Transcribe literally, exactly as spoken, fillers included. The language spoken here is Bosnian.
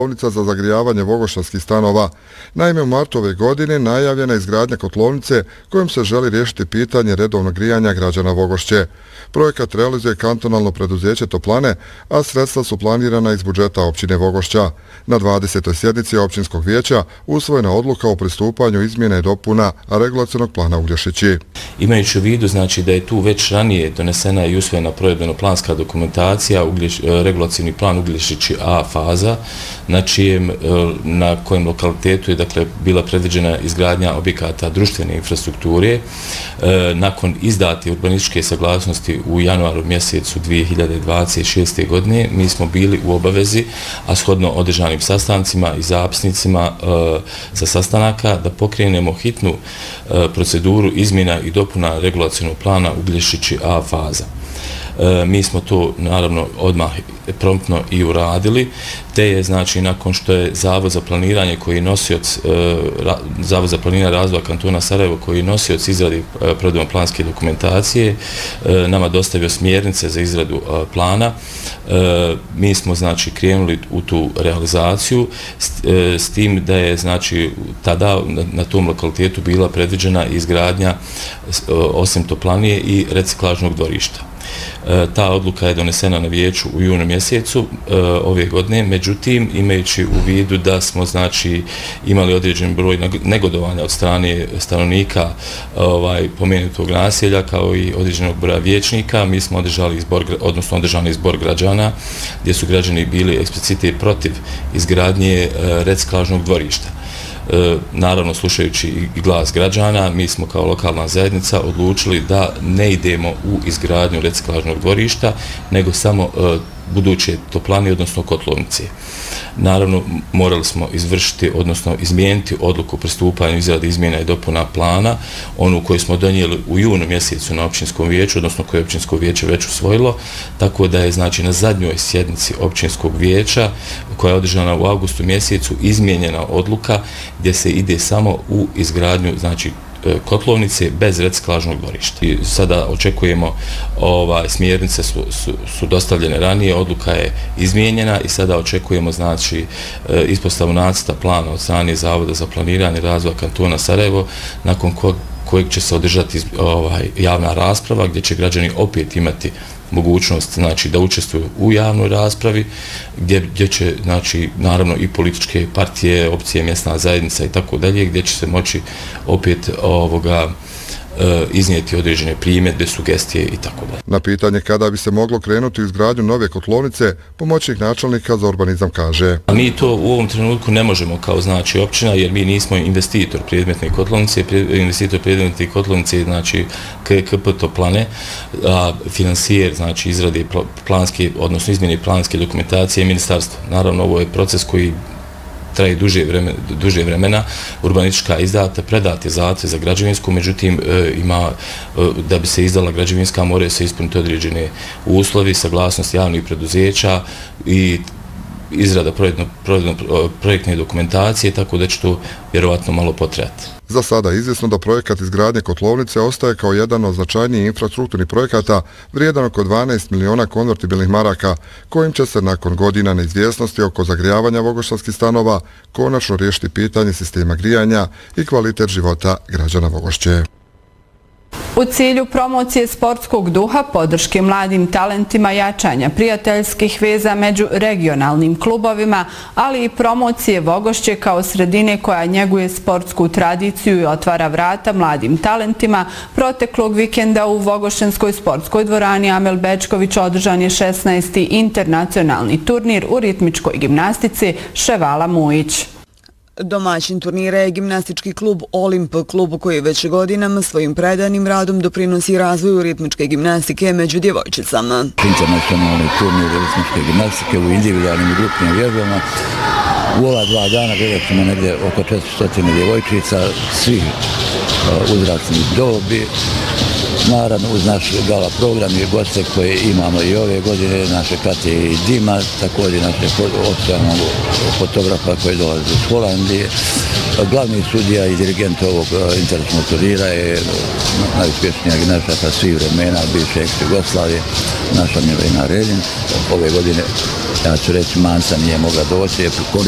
kotlovnica za zagrijavanje vogoštanskih stanova. Naime, u martu ove godine najavljena je izgradnja kotlovnice kojom se želi riješiti pitanje redovnog grijanja građana Vogošće. Projekat realizuje kantonalno preduzeće Toplane, a sredstva su planirana iz budžeta općine Vogošća. Na dvadesetoj sjednici općinskog vijeća usvojena odluka o pristupanju izmjene i dopuna regulacionog plana Uglješići. Imajući u vidu znači da je tu već ranije donesena i usvojena provedbeno-planska dokumentacija, uglješ, regulacijni plan Uglješići A faza, na, čijem, na kojem lokalitetu je dakle bila predviđena izgradnja objekata društvene infrastrukture. Nakon izdate urbanističke saglasnosti u januaru mjesecu dvije hiljade dvadeset šeste. godine mi smo bili u obavezi, a shodno održanim sastancima i zapisnicima sa sastanaka, da pokrenemo hitnu proceduru izmjena i dopuna regulacionog plana Uglješići A faza. E, mi smo to naravno odmah promptno i uradili, te je znači nakon što je Zavod za planiranje koji je nosioc, e, ra, Zavod za planiranje razvoja kantona Sarajevo koji je nosioc izradi e, provedbeno-planske dokumentacije, e, nama dostavio smjernice za izradu e, plana. E, mi smo znači krenuli u tu realizaciju s, e, s tim da je znači tada na, na tom lokalitetu bila predviđena izgradnja e, osim toplanije i reciklažnog dvorišta. E, ta odluka je donesena na vijeću u junu mjesecu e, ove godine, međutim imajući u vidu da smo znači imali određen broj negodovanja od strane stanovnika ovaj pomenutog naselja kao i određenog broja vijećnika, mi smo održali izbor, odnosno održani izbor građana gdje su građani bili eksplicite protiv izgradnje e, reciklažnog dvorišta. E, naravno, slušajući i glas građana, mi smo kao lokalna zajednica odlučili da ne idemo u izgradnju reciklažnog dvorišta, nego samo e, buduće toplane, odnosno kotlovnice. Naravno, morali smo izvršiti, odnosno izmijeniti odluku o pristupanju izradi izmjena i dopuna plana, onu koju smo donijeli u junu mjesecu na općinskom vijeću, odnosno koju je općinsko vijeće već usvojilo, tako da je znači na zadnjoj sjednici općinskog vijeća, koja je održana u avgustu mjesecu, izmijenjena odluka gdje se ide samo u izgradnju, znači, kotlovnice bez reciklažnog dvorišta. I sada očekujemo, ovaj, smjernice su, su, su dostavljene ranije, odluka je izmijenjena i sada očekujemo znači ispostavu nacrta plana od strane Zavoda za planiranje razvoja kantona Sarajevo, nakon kog, kojeg će se održati ovaj, javna rasprava gdje će građani opet imati mogućnost znači da učestvuju u javnoj raspravi gdje, gdje će znači naravno i političke partije, opcije, mjesna zajednica i tako dalje, gdje će se moći opet ovoga e, iznijeti određene primjedbe, sugestije i tako dalje. Na pitanje kada bi se moglo krenuti u izgradnju nove kotlovnice, pomoćnik načelnika za urbanizam kaže: Mi to u ovom trenutku ne možemo kao znači općina, jer mi nismo investitor predmetne kotlovnice, investitor predmetne kotlovnice znači K K P Toplane, a finansijer znači izrade planske, odnosno izmjene planske dokumentacije ministarstva. Naravno, ovo je proces koji traje duže vremena, duže vremena, urbanistička izdata, predate zahtjev za građevinsku, međutim e, ima, e, da bi se izdala građevinska, moraju se ispuniti određene uslovi, saglasnost javnih preduzeća i izrada projektne dokumentacije, tako da će to vjerovatno malo potrajati. Za sada je izvjesno da projekat izgradnje kotlovnice ostaje kao jedan od značajnijih infrastrukturnih projekata vrijedan oko dvanaest miliona konvertibilnih maraka, kojim će se nakon godina neizvjesnosti oko zagrijavanja vogoštanskih stanova konačno riješiti pitanje sistema grijanja i kvalitet života građana Vogošće. U cilju promocije sportskog duha, podrške mladim talentima, jačanja prijateljskih veza među regionalnim klubovima, ali i promocije Vogošće kao sredine koja njeguje sportsku tradiciju i otvara vrata mladim talentima, proteklog vikenda u Vogošćanskoj sportskoj dvorani Amel Bečković održan je šesnaesti internacionalni turnir u ritmičkoj gimnastici Ševala Mujić. Domaćin turnira je gimnastički klub Olimp, klub koji već godinama svojim predanim radom doprinosi razvoju ritmičke gimnastike među djevojčicama. Internacionalni turnir ritmičke gimnastike u individualnim i grupnim vježbama. U ova dva dana gledat ćemo negdje oko četiristo djevojčica, svih uzrasnih dobi. Naravno, uz naš gala program i goste koje imamo i ove godine, naše Katje i Dima, također naše oficijalnog fotografa koji dolaze iz Holandije. Glavni sudija i dirigent ovog internacionalnog turnira je najuspješnija gimnastika svih vremena, bivše ex-Jugoslavije, naša Milena Reljin. Ove godine, ja ću reći, Manca nije mogla doći,